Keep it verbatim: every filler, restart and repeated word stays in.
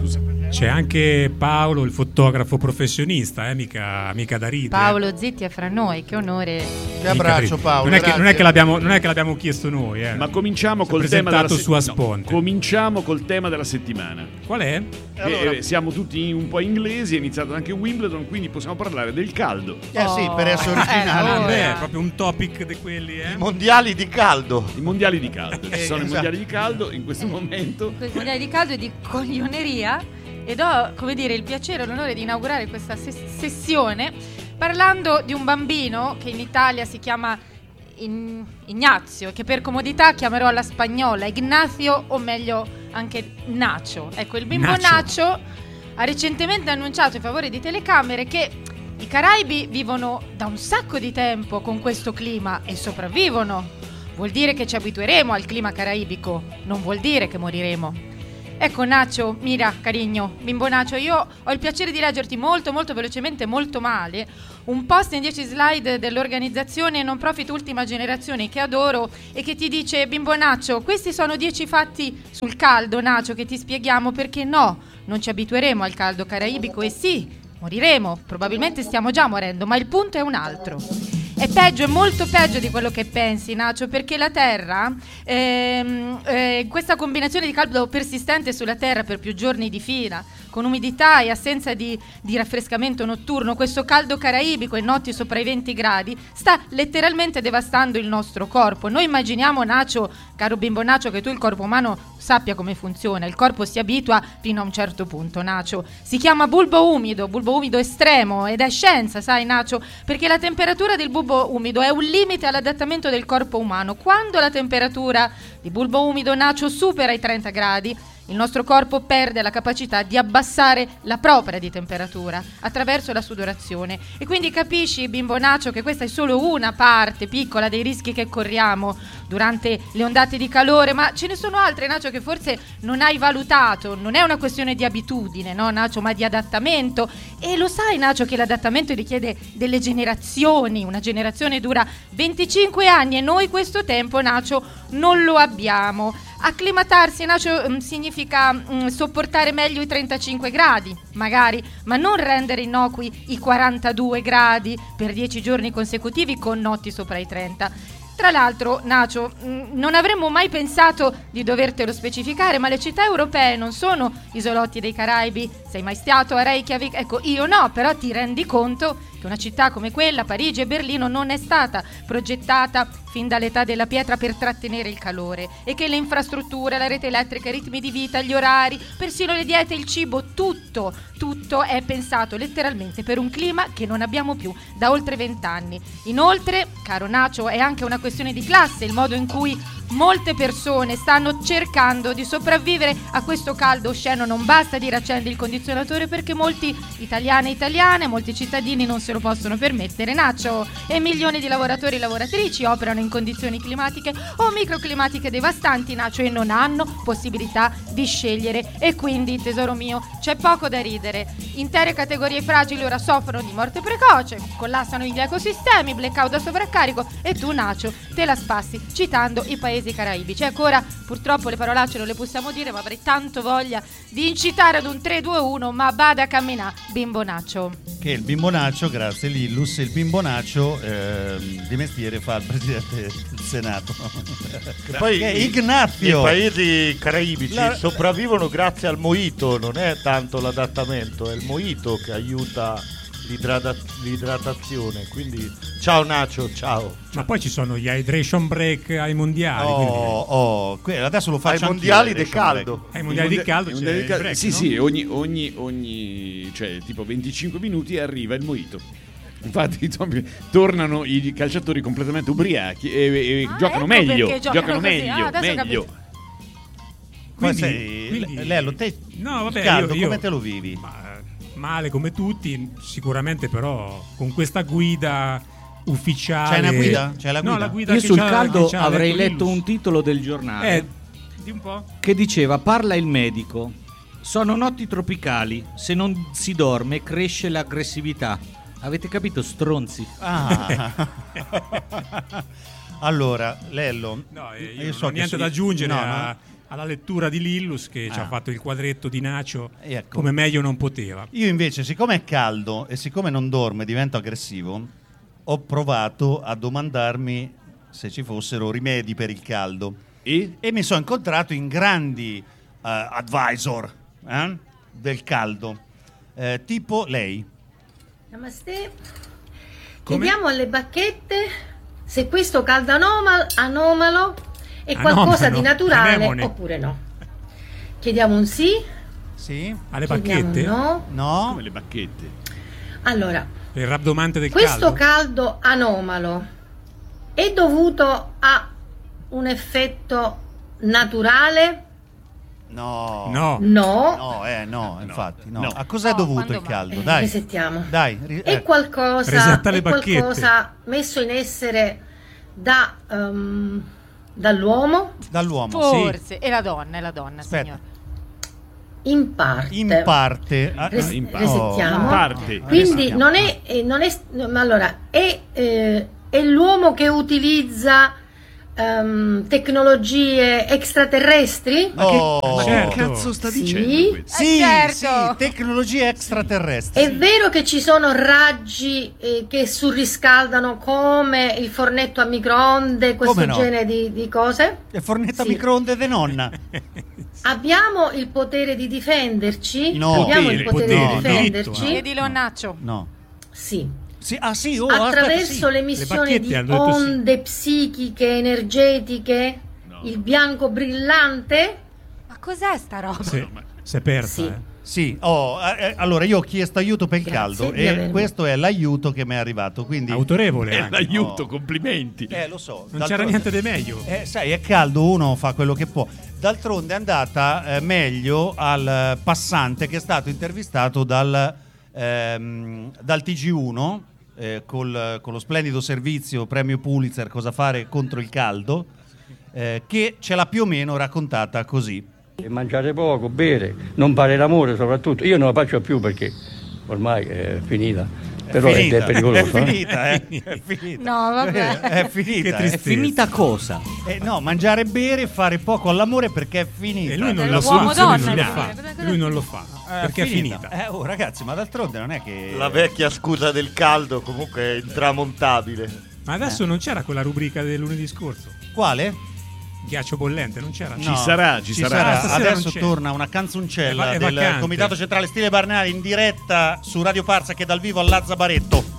scusa. C'è anche Paolo, il fotografo professionista, eh? mica, mica da ridere. Paolo Zitti è fra noi, che onore. Ti abbraccio, Paolo. Non è, che, non, è che l'abbiamo, non è che l'abbiamo chiesto noi, eh. Ma cominciamo Si è col tema della presentato su a se- sponte. no, cominciamo col tema della settimana. Qual è? Che, Allora- eh, siamo tutti un po' inglesi, è iniziato anche Wimbledon, quindi possiamo parlare del caldo. Eh sì, per essere originali. Oh, Beh, ora. è proprio un topic di quelli, eh. I mondiali di caldo. I mondiali di caldo. Ci Eh, sono i esatto. mondiali di caldo in questo momento. Con i mondiali di caldo e di coglioneria, ed ho, come dire, il piacere e l'onore di inaugurare questa ses- sessione parlando di un bambino che in Italia si chiama In- Ignazio, che per comodità chiamerò alla spagnola Ignacio, o meglio anche Nacho. Ecco, il bimbo Nacho. Nacho ha recentemente annunciato in favore di telecamere che i Caraibi vivono da un sacco di tempo con questo clima e sopravvivono. Vuol dire che ci abitueremo al clima caraibico, non vuol dire che moriremo. Ecco Nacho, mira carigno, bimbo Nacho, io ho il piacere di leggerti molto molto velocemente, molto male, un post in dieci slide dell'organizzazione non profit Ultima Generazione che adoro e che ti dice: bimbo Nacho, questi sono dieci fatti sul caldo, Nacho, che ti spieghiamo perché no, non ci abitueremo al caldo caraibico e sì, moriremo, probabilmente stiamo già morendo, ma il punto è un altro. È peggio, è molto peggio di quello che pensi, Nacho, perché la Terra, ehm, eh, questa combinazione di caldo persistente sulla Terra per più giorni di fila, con umidità e assenza di, di raffrescamento notturno, questo caldo caraibico e notti sopra i venti gradi, sta letteralmente devastando il nostro corpo. Noi immaginiamo, Nacho, caro bimbo Nacho, che tu il corpo umano sappia come funziona. Il corpo si abitua fino a un certo punto, Nacho. Si chiama bulbo umido, bulbo umido estremo, ed è scienza, sai, Nacho, perché la temperatura del bulbo umido è un limite all'adattamento del corpo umano. Quando la temperatura di bulbo umido, Nacho, supera i trenta gradi, il nostro corpo perde la capacità di abbassare la propria di temperatura attraverso la sudorazione. E quindi capisci, bimbo Nacho, che questa è solo una parte piccola dei rischi che corriamo durante le ondate di calore, ma ce ne sono altre, Nacho, che forse non hai valutato. Non è una questione di abitudine, no, Nacho, ma di adattamento. E lo sai, Nacho, che l'adattamento richiede delle generazioni. Una generazione dura venticinque anni e noi questo tempo, Nacho, non lo abbiamo. Acclimatarsi, Nacho, mh, significa mh, sopportare meglio i trentacinque gradi, magari, ma non rendere innocui i quarantadue gradi per dieci giorni consecutivi con notti sopra i trenta. Tra l'altro, Nacho, mh, non avremmo mai pensato di dovertelo specificare, ma le città europee non sono isolotti dei Caraibi. Sei mai stato a Reykjavik? Ecco, io no, però ti rendi conto che una città come quella, Parigi e Berlino, non è stata progettata fin dall'età della pietra per trattenere il calore, e che le infrastrutture, la rete elettrica, i ritmi di vita, gli orari, persino le diete, il cibo, tutto, tutto è pensato letteralmente per un clima che non abbiamo più da oltre vent'anni. Inoltre, caro Nacho, è anche una questione di classe il modo in cui molte persone stanno cercando di sopravvivere a questo caldo osceno. Non basta dire accendi il condizionatore, perché molti italiani e italiane, molti cittadini non se lo possono permettere, Nacho, e milioni di lavoratori e lavoratrici operano in condizioni climatiche o microclimatiche devastanti, Nacho, e non hanno possibilità di scegliere. E quindi, tesoro mio, c'è poco da ridere. Intere categorie fragili ora soffrono di morte precoce, collassano gli ecosistemi, blackout da sovraccarico, e tu, Nacho, te la spassi citando i paesi caraibici. Ecco, ora purtroppo le parolacce non le possiamo dire, ma avrei tanto voglia di incitare ad un tre due uno, ma bada a camminà, bimbo Nacho. Che il bimbo Nacho, grazie Lillus, il bimbo Nacho eh, di mestiere fa il presidente del Senato. E poi Che è i- Ignazio. I paesi caraibici La- sopravvivono grazie al mojito, non è tanto l'adattamento, è il mojito che aiuta l'idrata- l'idratazione. Quindi ciao Nacho, ciao. Ma poi ci sono gli hydration break ai mondiali. Oh, quindi- oh, que- adesso lo Ai faccio anch'io, mondiali il del Ration Break. caldo. ai mondiali di caldo I c'è mondiali di il caldo- break, sì, no? sì, ogni, ogni, ogni, cioè tipo venticinque minuti arriva il mojito. Infatti to- tornano i calciatori completamente ubriachi e, e Ah, giocano ecco meglio, perché giocano, giocano così. meglio, Ah, adesso ho meglio. capito. Ma Quindi- sei, quindi- Lello, te No, vabbè, il caldo, io- io- come te lo vivi? Ma, male come tutti, sicuramente, però con questa guida ufficiale. C'è una guida? C'è la No, guida? la guida Io che sul c'ha- caldo che c'ha avrei Lillus. letto un titolo del giornale Eh, di un po'. che diceva: parla il medico, sono notti tropicali, se non si dorme cresce l'aggressività. Avete capito, stronzi? Ah. Allora, Lello, No, eh, io io non so ho che niente so- da aggiungere no, a, no. alla lettura di Lillus che Ah. ci ha fatto il quadretto di Nacio Ecco. come meglio non poteva. Io invece, siccome è caldo e siccome non dormo e divento aggressivo, ho provato a domandarmi se ci fossero rimedi per il caldo E? e mi sono incontrato in grandi eh, advisor eh, del caldo, eh, tipo lei. Namaste. Come? Chiediamo alle bacchette se questo caldo anomalo, anomalo è Anomalo, qualcosa di naturale anemone. oppure no. Chiediamo un sì, Sì? Alle chiediamo bacchette? un no. No? Come le bacchette. Allora, Per il rabdomante del questo caldo? caldo anomalo è dovuto a un effetto naturale? No. No. No. No, eh, no, infatti, no. no. A cos'è No, dovuto quando il mai? caldo? Eh, Dai. resettiamo. Dai, ri- È eh. qualcosa, Resetta le è bacchette. qualcosa messo in essere da, ehm, dall'uomo Dall'uomo. Forse. E la donna, è la donna, Aspetta. signora. in parte. In parte. ah, Res- in parte. resettiamo. In parte. Quindi Resettiamo. non è, eh, non è no, ma allora è, eh, è l'uomo che utilizza ehm, tecnologie extraterrestri? Ma che, Oh. ma che Certo. cazzo sta Sì. dicendo questo? Sì, Eh, certo. sì, tecnologie extraterrestri. È vero che ci sono raggi eh, che surriscaldano come il fornetto a microonde, questo Come no? genere di, di cose? E fornetta Sì. microonde de nonna. Abbiamo il potere di difenderci? No. Abbiamo Potere, il potere potere, di diritto, difenderci? eh. Chiedilo a Nacio. No. Sì. Sì, ah sì, oh, Attraverso aspetta, l'emissione Le di bacchette hanno detto sì. onde psichiche, energetiche, il bianco brillante? Ma cos'è sta roba? Se, si è persa, Sì. eh. sì. Sì, oh, eh, eh, allora io ho chiesto aiuto per il Grazie caldo di e averlo. questo è l'aiuto che mi è arrivato, quindi Autorevole Eh, anche. l'aiuto, No. complimenti. eh, lo so. Non c'era d'altronde- niente di meglio. Eh, sai, è caldo, uno fa quello che può. D'altronde è andata eh, meglio al passante che è stato intervistato dal, ehm, dal T G uno eh, col- con lo splendido servizio premio Pulitzer Cosa fare contro il caldo, eh, che ce l'ha più o meno raccontata così. E mangiare poco, bere, non fare l'amore soprattutto. Io non la faccio più perché ormai è finita, però è, finita, è pericoloso. È eh. finita, eh? È finita. No, vabbè. È finita. Che eh. È tristezza. finita cosa? Eh, no, mangiare e bere e fare poco all'amore perché è finita. E lui non, Eh, la l'uomo soluzione donna, non la devo fa. dire, cosa- cosa Lui non dici? lo fa Eh, perché è finita. Eh, oh, ragazzi, ma d'altronde non è che La vecchia scusa del caldo comunque è intramontabile. Ma adesso non c'era quella rubrica del lunedì scorso? Quale? Ghiaccio bollente, non c'era? Ci sarà, ci sarà. Ah, stasera Adesso non c'è. torna una canzoncella È va- è del vacante. Comitato Centrale Stile Barnari in diretta su Radio Farsa che dal vivo al Lazzabaretto.